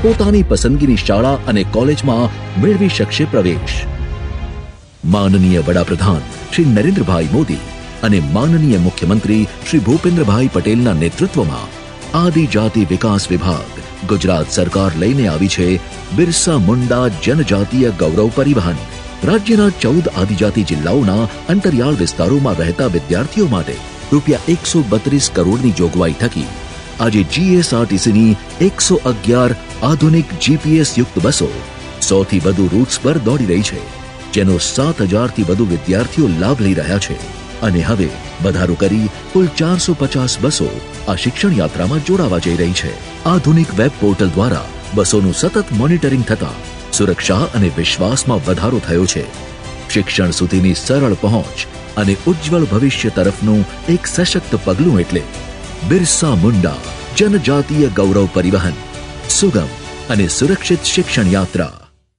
પોતાની પસંદગીની શાળા અને કોલેજમાં મેળવી શકશે પ્રવેશ. માનનીય વડાપ્રધાન શ્રી નરેન્દ્રભાઈ મોદી અને માનનીય મુખ્યમંત્રી શ્રી ભૂપેન્દ્રભાઈ પટેલના નેતૃત્વમાં આદિજાતિ વિકાસ વિભાગ ગુજરાત સરકાર લઈને આવી છે બિરસા મુંડા જનજાતીય ગૌરવ પરિવહન. રાજ્યના 14 આદિજાતિ જિલ્લાઓના અંતરિયાળ વિસ્તારોમાં રહેતા વિદ્યાર્થીઓ માટે ₹132 કરોડની જોગવાઈ થકી આજે જીએસઆરટીસીની 111 આધુનિક જીપીએસ યુક્ત બસો 100 થી વધુ રૂટ્સ પર દોડી રહી છે, જેનો 7000 થી વધુ વિદ્યાર્થીઓ લાભ લઈ રહ્યા છે. અને હવે વધારો કરી કુલ 450 બસો આ શિક્ષણ યાત્રામાં જોડાવા જઈ રહી છે. આધુનિક વેબ પોર્ટલ દ્વારા બસોનું સતત મોનિટરિંગ થતા સુરક્ષા અને વિશ્વાસમાં વધારો થયો છે. શિક્ષણ સુધીની સરળ પહોંચ અને ઉજ્જવળ ભવિષ્ય તરફનું એક સશક્ત પગલું એટલે બિરસા મુંડા જનજાતીય ગૌરવ પરિવહન, સુગમ અને સુરક્ષિત શિક્ષણ યાત્રા.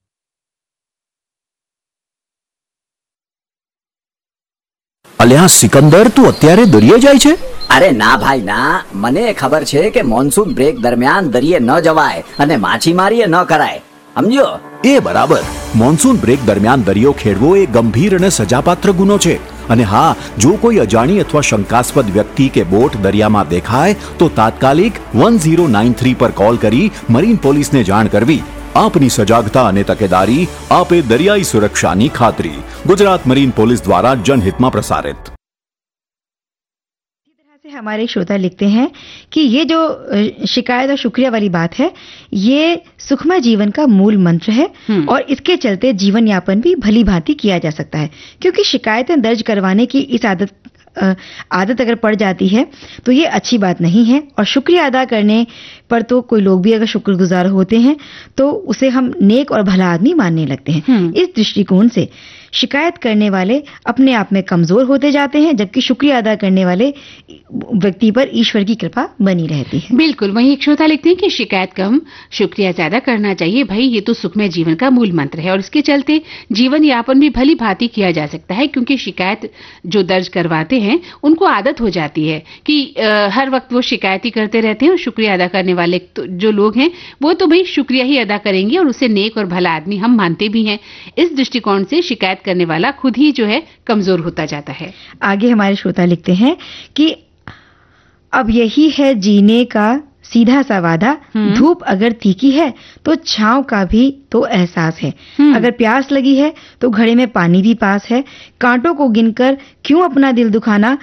અલ્યા સિકંદર, તું અત્યારે દરિયે જાય છે? અરે ના ભાઈ ના, મને ખબર છે કે મોન્સૂન બ્રેક દરમિયાન દરિયે ન જવાય અને માછીમારી ન કરાય, સમજ્યો? એ બરાબર. મોન્સૂન બ્રેક દરમિયાન દરિયો ખેડવો એ ગંભીર અને સજાપાત્ર ગુનો છે. અને હા, જો કોઈ અજાણી અથવા શંકાસ્પદ વ્યક્તિ કે બોટ દરિયામાં દેખાય તો તાત્કાલિક 1093 પર કોલ કરી મરીન પોલીસને જાણ કરવી. આપની સજાગતા અને તકેદારી આપે દરિયાઈ સુરક્ષાની ખાતરી. गुजरात मरीन पुलिस द्वारा जनहित में प्रसारित. हमारे श्रोता लिखते हैं कि ये जो शिकायत और शुक्रिया वाली बात है, ये सुखमय जीवन का मूल मंत्र है और इसके चलते जीवन यापन भी भली भांति किया जा सकता है. क्योंकि शिकायतें दर्ज करवाने की इस आदत अगर पड़ जाती है तो ये अच्छी बात नहीं है. और शुक्रिया अदा करने पर तो कोई लोग भी अगर शुक्रगुजार होते हैं तो उसे हम नेक और भला आदमी मानने लगते हैं. इस दृष्टिकोण से शिकायत करने वाले अपने आप में कमजोर होते जाते हैं, जबकि शुक्रिया अदा करने वाले व्यक्ति पर ईश्वर की कृपा बनी रहती है. बिल्कुल. वहीं एक श्रोता लिखते हैं कि शिकायत कम शुक्रिया ज्यादा करना चाहिए. भाई ये तो सुखमय जीवन का मूल मंत्र है और इसके चलते जीवन यापन भी भली भांति किया जा सकता है. क्योंकि शिकायत जो दर्ज करवाते हैं उनको आदत हो जाती है कि हर वक्त वो शिकायत ही करते रहते हैं और शुक्रिया अदा करने वाले जो लोग हैं वो तो भाई शुक्रिया ही अदा करेंगे और उसे नेक और भला आदमी हम मानते भी हैं. इस दृष्टिकोण से शिकायत करने वाला खुद ही जो है कमजोर होता जाता है. आगे हमारे श्रोता लिखते हैं कि अब यही है जीने का सीधा सा वादा, धूप अगर तीखी है तो छांव का भी तो एहसास है. अगर प्यास लगी है तो घड़े में पानी भी पास है. कांटों को गिनकर क्यों अपना दिल दुखाना,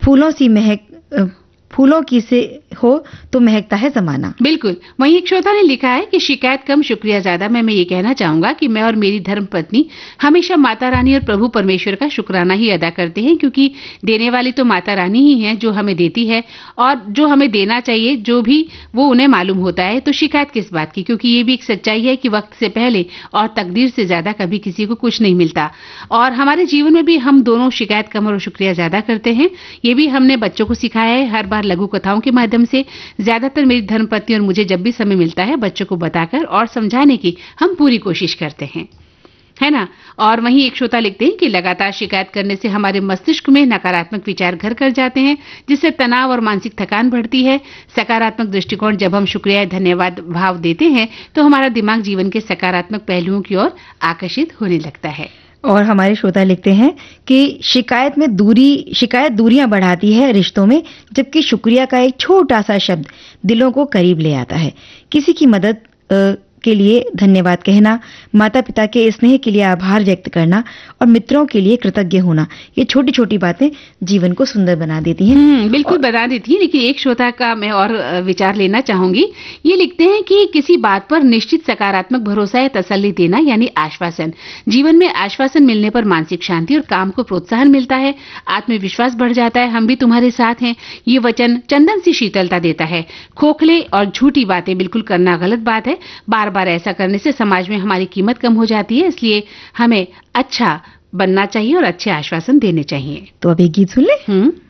फूलों की से हो तो महकता है जमाना. बिल्कुल. वहीं एक श्रोता ने लिखा है कि शिकायत कम शुक्रिया ज्यादा में मैं ये कहना चाहूंगा कि मैं और मेरी धर्म पत्नी हमेशा माता रानी और प्रभु परमेश्वर का शुक्राना ही अदा करते हैं. क्योंकि देने वाली तो माता रानी ही है जो हमें देती है और जो हमें देना चाहिए जो भी वो उन्हें मालूम होता है. तो शिकायत किस बात की, क्योंकि ये भी एक सच्चाई है कि वक्त से पहले और तकदीर से ज्यादा कभी किसी को कुछ नहीं मिलता. और हमारे जीवन में भी हम दोनों शिकायत कम और शुक्रिया ज्यादा करते हैं. ये भी हमने बच्चों को सिखाया है. हर बार लघु कथाओं के माध्यम से ज्यादातर मेरी धर्मपत्नी और मुझे जब भी समय मिलता है बच्चों को बताकर और समझाने की हम पूरी कोशिश करते हैं, है ना. और वहीं एक श्रोता लिखते हैं कि लगातार शिकायत करने से हमारे मस्तिष्क में नकारात्मक विचार घर कर जाते हैं, जिससे तनाव और मानसिक थकान बढ़ती है. सकारात्मक दृष्टिकोण जब हम शुक्रिया धन्यवाद भाव देते हैं तो हमारा दिमाग जीवन के सकारात्मक पहलुओं की ओर आकर्षित होने लगता है. और हमारे श्रोता लिखते हैं कि शिकायत दूरियां बढ़ाती है रिश्तों में, जबकि शुक्रिया का एक छोटा सा शब्द दिलों को करीब ले आता है. किसी की मदद के लिए धन्यवाद कहना, माता पिता के स्नेह के लिए आभार व्यक्त करना और मित्रों के लिए कृतज्ञ होना, ये छोटी छोटी बातें जीवन को सुंदर बना देती हैं. बिल्कुल बना देती हैं. लेकिन एक श्रोता का मैं और विचार लेना चाहूंगी. ये लिखते हैं कि किसी बात पर निश्चित सकारात्मक भरोसा या तसल्ली देना यानी आश्वासन. जीवन में आश्वासन मिलने पर मानसिक शांति और काम को प्रोत्साहन मिलता है, आत्मविश्वास बढ़ जाता है. हम भी तुम्हारे साथ हैं, ये वचन चंदन सी शीतलता देता है. खोखले और झूठी बातें बिल्कुल करना गलत बात है. बार बार ऐसा करने से समाज में हमारी कीमत कम हो जाती है. इसलिए हमें अच्छा बनना चाहिए और अच्छे आश्वासन देने चाहिए. तो अब एक गीत सुन ले.